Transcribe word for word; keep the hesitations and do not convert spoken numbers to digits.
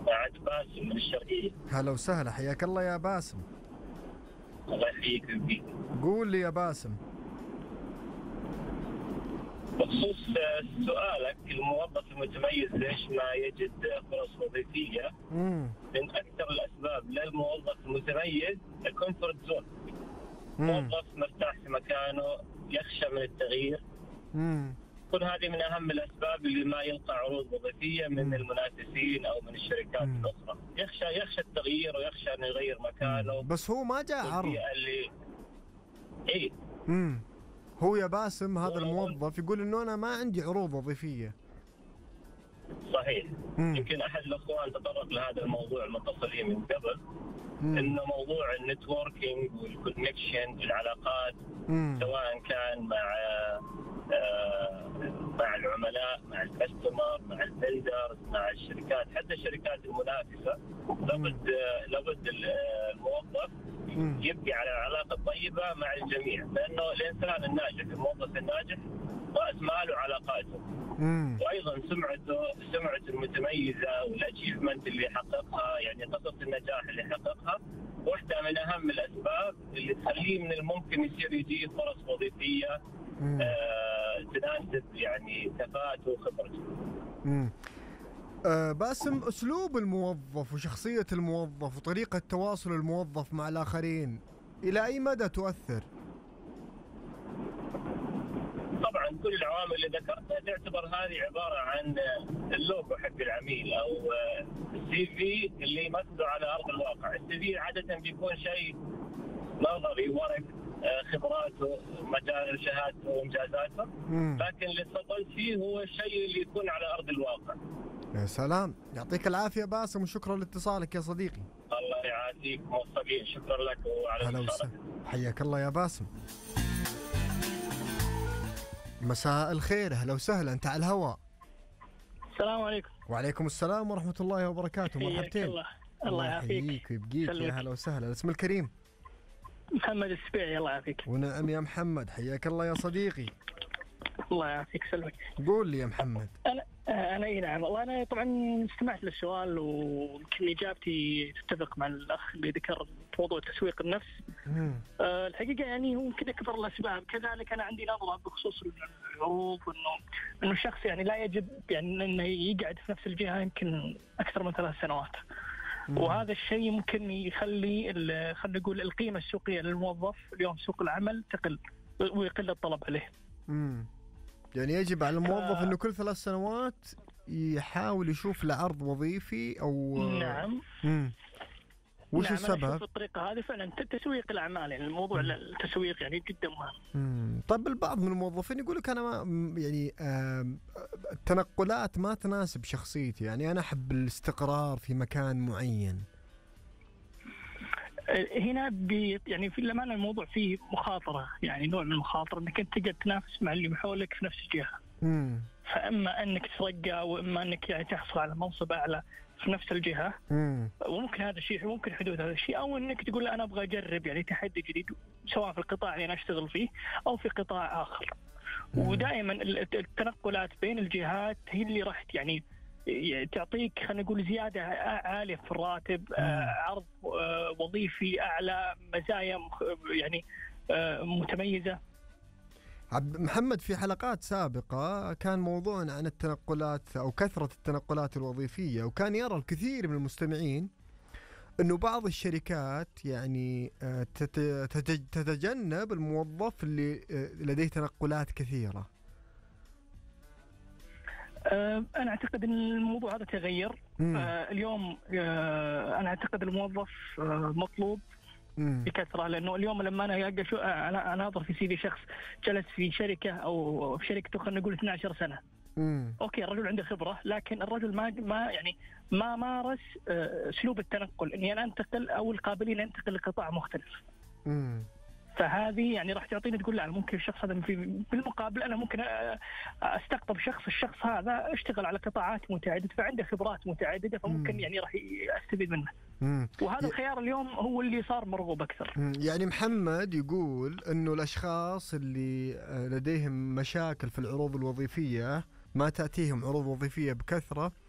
بعد باسم من الشرقية. هلا وسهلا، حياك الله يا باسم. الله يحييك ويبقيك. قول لي يا باسم. بخصوص سؤالك، الموظف المتميز ليش ما يجد فرص وظيفية؟ مم. من أكثر الأسباب للموظف المتميز الكونفورت زون. مم. موظف مرتاح في مكانه، يخشى من التغيير. مم. كل هذه من أهم الأسباب اللي ما يلقى عروض وظيفية من مم. المنافسين أو من الشركات مم. الأخرى. يخشى يخشى التغيير ويخشى أن يغير مكانه. بس هو ما جاء عرض. والبيئة اللي إيه مم. هو يا باسم هذا والله الموظف يقول انه انا ما عندي عروض وظيفية. صحيح. مم. يمكن أحد الأخوان تطرق لهذا الموضوع المتصلين من قبل، مم. إنه موضوع النتوركينج والكونكشن، العلاقات، مم. سواء كان مع آه، مع العملاء، مع الكاستمر، مع البيلدرز، مع الشركات، حتى الشركات المنافسة. لابد آه، لابد الموظف مم. يبقى على علاقة طيبة مع الجميع، لأنه الإنسان الناجح، الموظف الناجح رأس ماله علاقاته. مم. وايضا سمعته سمعته المتميزه والاتشيفمنت اللي حققها، يعني قصه النجاح اللي حققها، واحده من اهم الاسباب اللي تخليه من الممكن يصير يجيه فرص وظيفيه مم. آه تناسب يعني كفاءته وخبرته. مم. آه باسم، اسلوب الموظف وشخصية الموظف وطريقة تواصل الموظف مع الاخرين الى اي مدى تؤثر؟ طبعا كل العوامل اللي ذكرتها تعتبر هذه عباره عن اللوجو حق العميل او السي في اللي مكتوب على ارض الواقع. السي في عاده بيكون شيء نظري، ورق، خبراته، مجال شهادته وانجازاته، لكن اللي تفضلت فيه هو الشيء اللي يكون على ارض الواقع. يا سلام، يعطيك العافية باسم وشكرا لاتصالك يا صديقي. الله يعافيك، موفقين، شكرا لك وعلى هلا المشاركة. وسهلا، حياك الله يا باسم. مساء الخير، هلا وسهلا، انت على الهواء. السلام عليكم. وعليكم السلام ورحمة الله وبركاته، مرحبتين. الله الله يعافيك ويبقيك، يا هلا وسهلا. الاسم الكريم محمد السبيعي. الله يعافيك. ونعم يا محمد، حياك الله يا صديقي. الله يعافيك، سلمك. قول لي يا محمد. انا انا اي نعم والله، انا طبعا استمعت للسؤال ويمكن اجابتي تتفق مع الاخ اللي ذكر موضوع تسويق النفس. أه الحقيقه يعني هو يمكن اكبر الاسباب. كذلك انا عندي نظره بخصوص العروض، انه انه الشخص يعني لا يجب يعني انه يقعد في نفس الجهه يمكن اكثر من ثلاث سنوات. مم. وهذا الشيء ممكن يخلي خلينا نقول القيمه السوقيه للموظف اليوم سوق العمل تقل ويقل الطلب عليه. امم يعني يجب على الموظف آه انه كل ثلاث سنوات يحاول يشوف له عرض وظيفي او نعم. امم وش نعم السبب؟ أنا أشوف الطريقة هذه فعلا تسويق الأعمال، يعني الموضوع مم. التسويق يعني جدا مهم. امم طيب البعض من الموظفين يقول لك أنا ما يعني التنقلات ما تناسب شخصيتي، يعني أنا أحب الاستقرار في مكان معين. هنا بي يعني في الأمانة الموضوع فيه مخاطرة، يعني نوع من المخاطرة انك انت تقعد تنافس مع اللي حولك في نفس الجهة. امم فاما انك ترقى واما انك يعني تحصل على منصب اعلى في نفس الجهة. امم وممكن هذا الشيء، ممكن حدوث هذا الشيء، او انك تقول انا ابغى اجرب يعني تحدي جديد سواء في القطاع اللي انا اشتغل فيه او في قطاع اخر. مم. ودائما التنقلات بين الجهات هي اللي راح يعني تعطيك خلينا نقول زيادة عالية في الراتب، آه عرض آه وظيفي أعلى، مزايا يعني آه متميزة. عبد محمد، في حلقات سابقة كان موضوعنا عن التنقلات أو كثرة التنقلات الوظيفية، وكان يرى الكثير من المستمعين أنه بعض الشركات يعني تتجنب الموظف اللي لديه تنقلات كثيرة. أنا أعتقد أن الموضوع هذا تغير. آه اليوم آه أنا أعتقد الموظف آه مطلوب بكثرة، لأنه اليوم لما أنا ألقى شو أنا أناظر في سيدي شخص جلس في شركة أو في شركته خلينا نقول اثنتي عشرة سنة. مم. أوكي الرجل عنده خبرة، لكن الرجل ما ما يعني ما مارس آه أسلوب التنقل، إني أنا أنتقل أو القابلين أنتقل لقطاع مختلف. مم. فهذه يعني راح تعطيني تقول لا ممكن الشخص هذا في بالمقابل أنا ممكن أستقطب شخص الشخص هذا اشتغل على قطاعات متعددة فعنده خبرات متعددة، فممكن يعني راح أستفيد منه. مم. وهذا الخيار اليوم هو اللي صار مرغوب أكثر. مم. يعني محمد يقول أنه الأشخاص اللي لديهم مشاكل في العروض الوظيفية، ما تأتيهم عروض وظيفية بكثرة،